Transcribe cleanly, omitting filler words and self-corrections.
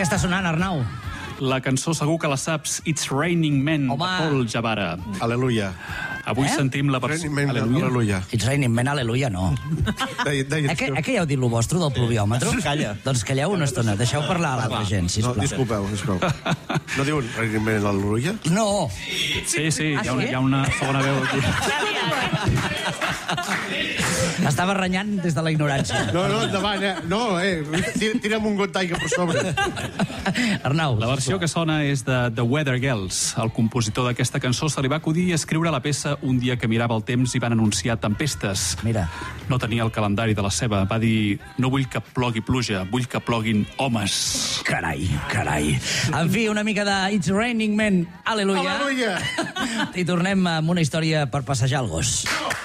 Què està sonant, Arnau? La cançó segur que la saps, It's Raining Men, de Paul Jabara. Aleluia. Avui sentim la versió... Aleluia. It's raining men, aleluia, no. Que ja heu dit lo vostre del pluviòmetre? Calla. Doncs calleu una estona, deixeu parlar a l'altra gent, sisplau. Disculpeu. No diuen raining men, aleluia? No. Sí, hi ha una segona veu aquí. Estava renyant des de la ignorància. No, endavant, tira'm un got d'aigua per sobre. Arnau. La versió que sona és de The Weather Girls. El compositor d'aquesta cançó se li va acudir escriure la peça un dia que mirava el temps i van anunciar tempestes. Mira. No tenia el calendari de la seva. Va dir, no vull que plogui pluja, vull que ploguin homes. Carai. En fi, una mica de It's Raining Men, aleluia. Aleluia. I tornem amb una història per passejar el gos.